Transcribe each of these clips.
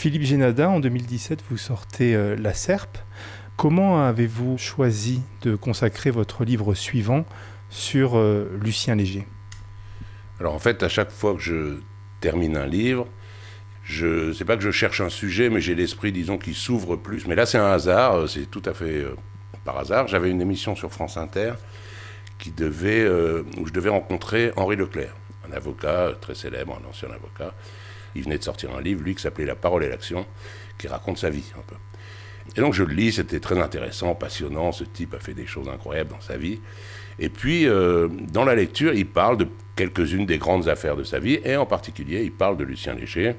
Philippe Génadin, en 2017, vous sortez La Serpe. Comment avez-vous choisi de consacrer votre livre suivant sur Lucien Léger ? Alors en fait, à chaque fois que je termine un livre, c'est pas que je cherche un sujet, mais j'ai l'esprit, disons, qui s'ouvre plus. Mais là, c'est un hasard, c'est tout à fait par hasard. J'avais une émission sur France Inter où je devais rencontrer Henri Leclerc, un avocat très célèbre, un ancien avocat. Il venait de sortir un livre, lui, qui s'appelait La parole et l'action, qui raconte sa vie un peu. Et donc je le lis, c'était très intéressant, passionnant, ce type a fait des choses incroyables dans sa vie. Et puis, dans la lecture, il parle de quelques-unes des grandes affaires de sa vie, et en particulier, il parle de Lucien Léger.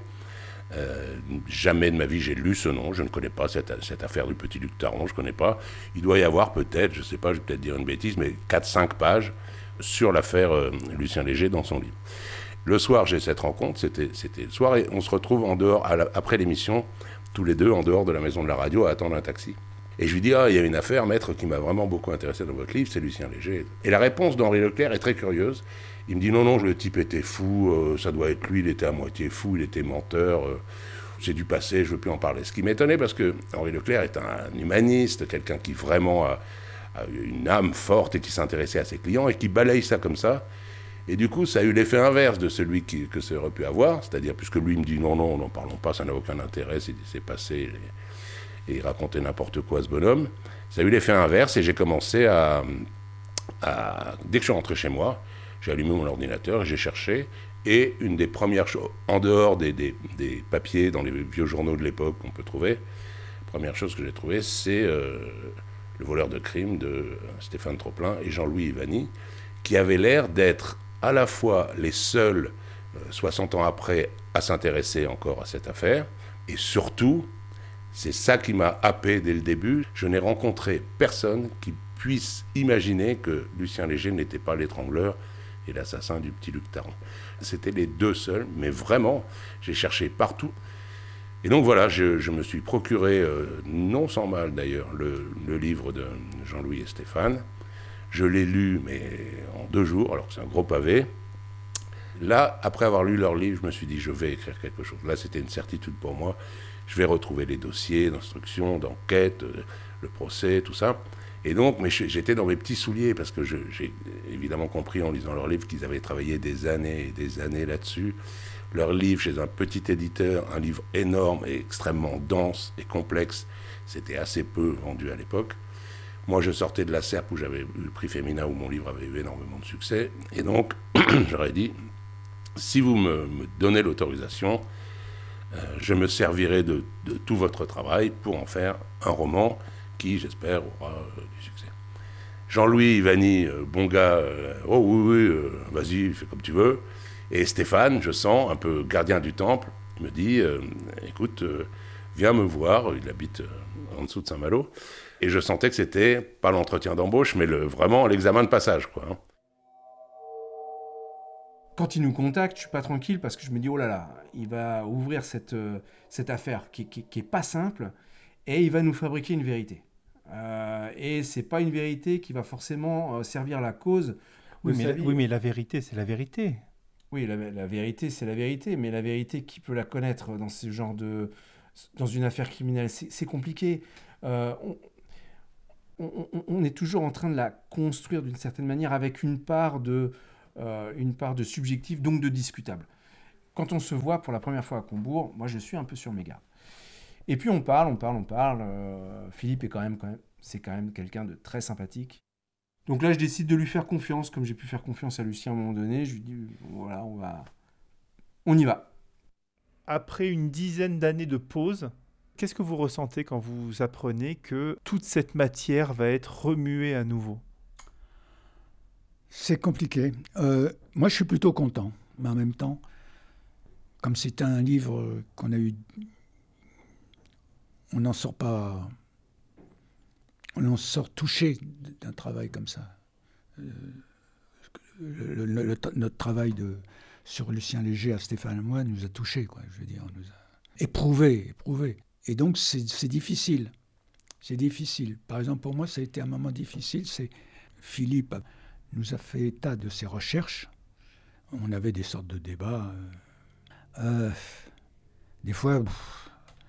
Jamais de ma vie j'ai lu ce nom, je ne connais pas cette affaire du petit Luc Taron, je ne connais pas. Il doit y avoir peut-être, je ne sais pas, je vais peut-être dire une bêtise, mais 4-5 pages sur l'affaire Lucien Léger dans son livre. Le soir, j'ai cette rencontre, c'était le soir, et on se retrouve en dehors, après l'émission, tous les deux en dehors de la maison de la radio à attendre un taxi. Et je lui dis, il y a une affaire, maître, qui m'a vraiment beaucoup intéressé dans votre livre, c'est Lucien Léger. Et la réponse d'Henri Leclerc est très curieuse. Il me dit, non, le type était fou, ça doit être lui, il était à moitié fou, il était menteur, c'est du passé, je ne veux plus en parler. Ce qui m'étonnait, parce que Henri Leclerc est un humaniste, quelqu'un qui vraiment a une âme forte et qui s'intéressait à ses clients et qui balaye ça comme ça. Et du coup, ça a eu l'effet inverse de celui que ça aurait pu avoir, c'est-à-dire, puisque lui me dit, non, n'en parlons pas, ça n'a aucun intérêt, c'est passé, et il racontait n'importe quoi, ce bonhomme. Ça a eu l'effet inverse, et j'ai commencé dès que je suis rentré chez moi, j'ai allumé mon ordinateur, et j'ai cherché, et une des premières choses, en dehors des papiers dans les vieux journaux de l'époque qu'on peut trouver, la première chose que j'ai trouvée, c'est Le voleur de crime de Stéphane Troplin et Jean-Louis Ivany, qui avaient l'air d'être à la fois les seuls, 60 ans après, à s'intéresser encore à cette affaire, et surtout, c'est ça qui m'a happé dès le début, je n'ai rencontré personne qui puisse imaginer que Lucien Léger n'était pas l'étrangleur et l'assassin du petit Luc Taron. C'était les deux seuls, mais vraiment, j'ai cherché partout. Et donc voilà, je me suis procuré, non sans mal d'ailleurs, le livre de Jean-Louis et Stéphane. Je l'ai lu, mais en 2 jours, alors que c'est un gros pavé. Là, après avoir lu leur livre, je me suis dit, je vais écrire quelque chose. Là, c'était une certitude pour moi. Je vais retrouver les dossiers d'instruction, d'enquête, le procès, tout ça. Et donc, mais j'étais dans mes petits souliers, parce que j'ai évidemment compris en lisant leur livre qu'ils avaient travaillé des années et des années là-dessus. Leur livre, chez un petit éditeur, un livre énorme et extrêmement dense et complexe, c'était assez peu vendu à l'époque. Moi, je sortais de La Serpe, où j'avais eu le prix Femina, où mon livre avait eu énormément de succès. Et donc, j'aurais dit, si vous me donnez l'autorisation, je me servirai de tout votre travail pour en faire un roman qui, j'espère, aura du succès. Jean-Louis Ivany, bon gars, oh oui, vas-y, fais comme tu veux. Et Stéphane, je sens, un peu gardien du temple, me dit, écoute, viens me voir, il habite en dessous de Saint-Malo. Et je sentais que c'était pas l'entretien d'embauche, mais vraiment l'examen de passage, quoi. Quand il nous contacte, je suis pas tranquille parce que je me dis, oh là là, il va ouvrir cette affaire qui est pas simple et il va nous fabriquer une vérité. Et c'est pas une vérité qui va forcément servir la cause de sa vie. Oui, mais la vérité, c'est la vérité. Oui, la vérité, c'est la vérité, mais la vérité, qui peut la connaître dans ce genre dans une affaire criminelle, c'est compliqué. On est toujours en train de la construire d'une certaine manière avec une part de subjectif, donc de discutable. Quand on se voit pour la première fois à Combourg, moi je suis un peu sur mes gardes. Et puis on parle. Philippe c'est quand même quelqu'un de très sympathique. Donc là je décide de lui faire confiance, comme j'ai pu faire confiance à Lucien à un moment donné. Je lui dis, voilà, on y va. Après une dizaine d'années de pause, qu'est-ce que vous ressentez quand vous apprenez que toute cette matière va être remuée à nouveau ? C'est compliqué. Moi, je suis plutôt content. Mais en même temps, comme c'est un livre qu'on a eu... On n'en sort pas... On en sort touché d'un travail comme ça. Notre travail sur Lucien Léger à Stéphane et moi nous a touchés, quoi. Je veux dire, on nous a éprouvés. Et donc, c'est difficile. C'est difficile. Par exemple, pour moi, ça a été un moment difficile. Philippe nous a fait état de ses recherches. On avait des sortes de débats. Des fois,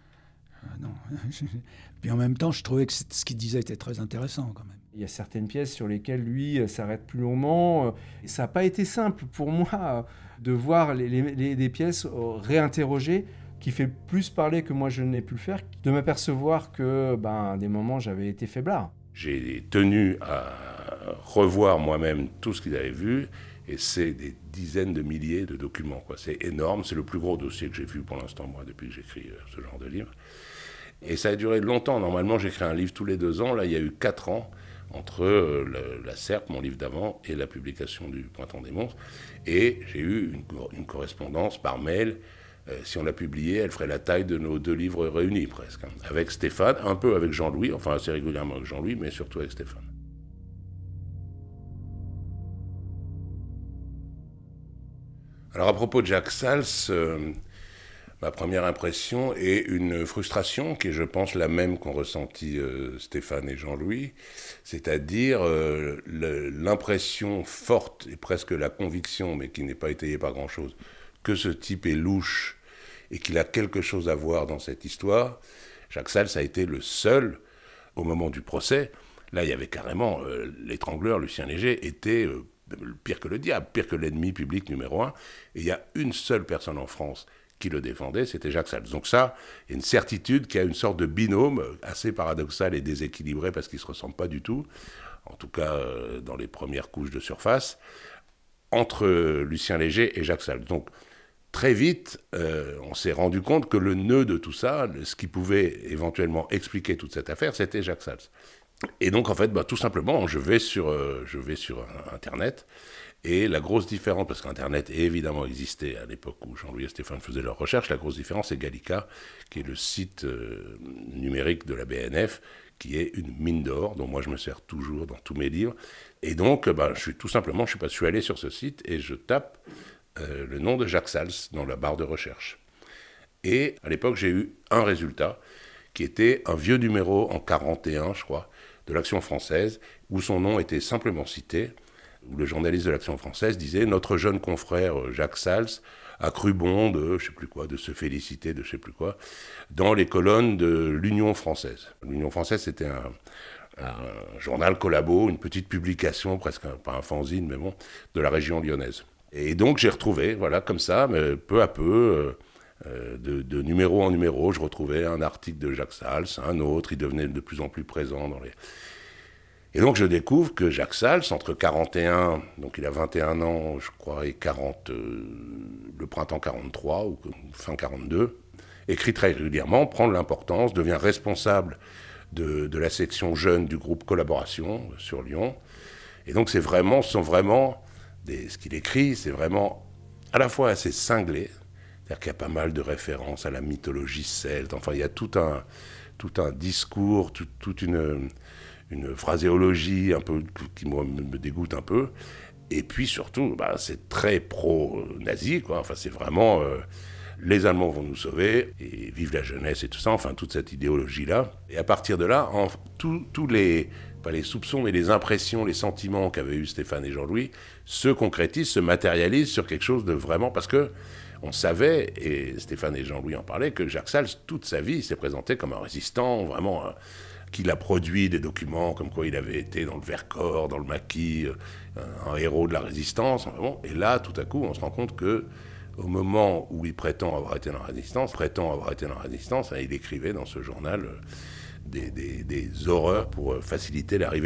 Puis en même temps, je trouvais que ce qu'il disait était très intéressant quand même. Il y a certaines pièces sur lesquelles lui s'arrête plus longuement. Et ça n'a pas été simple pour moi de voir des pièces réinterrogées qui fait plus parler que moi je n'ai pu le faire, de m'apercevoir que à des moments j'avais été faiblard. J'ai tenu à revoir moi-même tout ce qu'ils avaient vu, et c'est des dizaines de milliers de documents, quoi. C'est énorme, c'est le plus gros dossier que j'ai vu pour l'instant, moi, depuis que j'écris ce genre de livre. Et ça a duré longtemps. Normalement, j'écris un livre tous les 2 ans. Là, il y a eu 4 ans entre la Serpe, mon livre d'avant, et la publication du Printemps des monstres. Et j'ai eu une correspondance par mail. Si on l'a publié, elle ferait la taille de nos 2 livres réunis, presque. Avec Stéphane, un peu avec Jean-Louis, enfin assez régulièrement avec Jean-Louis, mais surtout avec Stéphane. Alors à propos de Jacques Sals, ma première impression est une frustration qui est, je pense, la même qu'ont ressenti Stéphane et Jean-Louis, c'est-à-dire l'impression forte et presque la conviction, mais qui n'est pas étayée par grand-chose, que ce type est louche et qu'il a quelque chose à voir dans cette histoire. Jacques Sals a été le seul, au moment du procès, là il y avait carrément l'étrangleur, Lucien Léger, était pire que le diable, pire que l'ennemi public numéro 1, et il y a une seule personne en France qui le défendait, c'était Jacques Sals. Donc ça, il y a une certitude qu'il y a une sorte de binôme assez paradoxal et déséquilibré parce qu'ils ne se ressemblent pas du tout, en tout cas dans les premières couches de surface, entre Lucien Léger et Jacques Sals. Donc très vite, on s'est rendu compte que le nœud de tout ça, ce qui pouvait éventuellement expliquer toute cette affaire, c'était Jacques Sals. Et donc en fait, tout simplement, je vais sur Internet. Et la grosse différence, parce qu'Internet évidemment existait à l'époque où Jean-Louis et Stéphane faisaient leurs recherches, la grosse différence c'est Gallica, qui est le site numérique de la BNF, qui est une mine d'or, dont moi je me sers toujours dans tous mes livres. Et donc, je suis allé sur ce site et je tape le nom de Jacques Sals dans la barre de recherche. Et à l'époque, j'ai eu un résultat, qui était un vieux numéro en 41, je crois, de l'Action française, où son nom était simplement cité, où le journaliste de l'Action française disait « Notre jeune confrère Jacques Sals a cru bon de, je sais plus quoi, de se féliciter de je sais plus quoi, dans les colonnes de l'Union française ». L'Union française, c'était un journal collabo, une petite publication, presque pas un fanzine, mais bon, de la région lyonnaise. Et donc j'ai retrouvé, voilà, comme ça, mais peu à peu, de numéro en numéro, je retrouvais un article de Jacques Sals, un autre, il devenait de plus en plus présent dans les... Et donc je découvre que Jacques Sals, entre 41, donc il a 21 ans, je crois, et 40, le printemps 43, ou fin 42, écrit très régulièrement, prend de l'importance, devient responsable de la section jeune du groupe Collaboration sur Lyon. Et donc ce qu'il écrit, c'est vraiment à la fois assez cinglé, c'est-à-dire qu'il y a pas mal de références à la mythologie celte, enfin il y a tout un discours, toute une phraséologie un peu qui moi me dégoûte un peu, et puis surtout c'est très pro-nazi, quoi. Enfin c'est vraiment les Allemands vont nous sauver et vive la jeunesse et tout ça, enfin toute cette idéologie là. Et à partir de là, tous les pas les soupçons mais les impressions, les sentiments qu'avaient eu Stéphane et Jean-Louis se concrétisent, se matérialisent sur quelque chose de vraiment, parce que on savait, et Stéphane et Jean-Louis en parlaient, que Jacques Sals toute sa vie s'est présenté comme un résistant, vraiment qu'il a produit des documents comme quoi il avait été dans le Vercors, dans le Maquis, un héros de la résistance. Bon. Et là, tout à coup, on se rend compte que au moment où il prétend avoir été dans la résistance, il écrivait dans ce journal des horreurs pour faciliter l'arrivée